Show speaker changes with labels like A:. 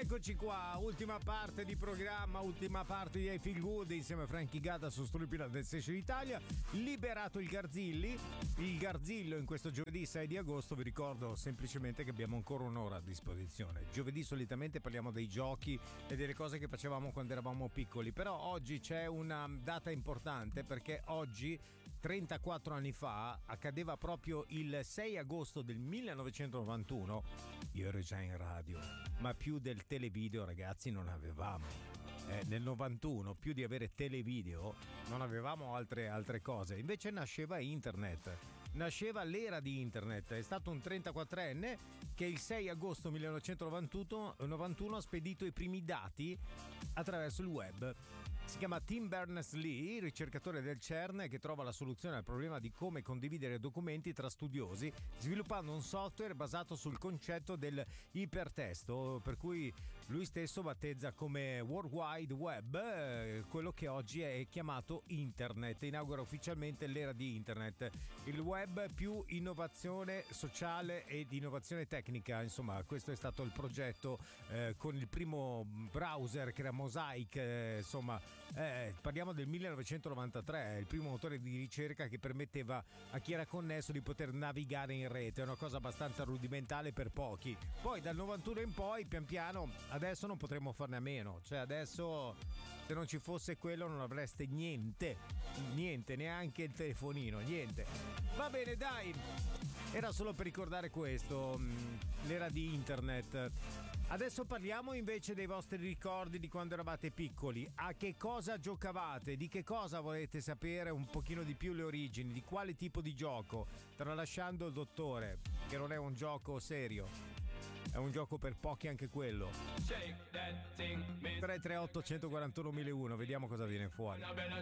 A: Eccoci qua, ultima parte di programma, ultima parte di I Feel Good insieme a Frankie Gata su Stupida del Station Italia. Liberato il Garzillo in questo giovedì 6 di agosto. Vi ricordo semplicemente che abbiamo ancora un'ora a disposizione. Giovedì solitamente parliamo dei giochi e delle cose che facevamo quando eravamo piccoli, però oggi c'è una data importante perché oggi 34 anni fa accadeva proprio il 6 agosto del 1991. Io ero già in radio, ma più del televideo, ragazzi, non avevamo. Nel 91, più di avere televideo, non avevamo altre cose. Invece nasceva internet. Nasceva l'era di internet. È stato un 34enne che il 6 agosto 1991 ha spedito i primi dati attraverso il web. Si chiama Tim Berners-Lee, ricercatore del CERN che trova la soluzione al problema di come condividere documenti tra studiosi, sviluppando un software basato sul concetto del ipertesto, per cui lui stesso battezza come World Wide Web quello che oggi è chiamato Internet. Inaugura ufficialmente l'era di Internet, il web più innovazione sociale ed innovazione tecnica. Insomma, questo è stato il progetto con il primo browser che era Mosaic, insomma. Parliamo del 1993, il primo motore di ricerca che permetteva a chi era connesso di poter navigare in rete, è una cosa abbastanza rudimentale per pochi. Poi dal 91 in poi, pian piano, adesso non potremmo farne a meno, cioè adesso se non ci fosse quello non avreste niente, neanche il telefonino, niente. Va bene, dai, era solo per ricordare questo, l'era di internet. Adesso parliamo invece dei vostri ricordi di quando eravate piccoli. A che cosa giocavate? Di che cosa volete sapere un pochino di più le origini? Di quale tipo di gioco? Tralasciando il dottore, che non è un gioco serio. È un gioco per pochi anche quello. 338 141 1001, vediamo cosa viene fuori.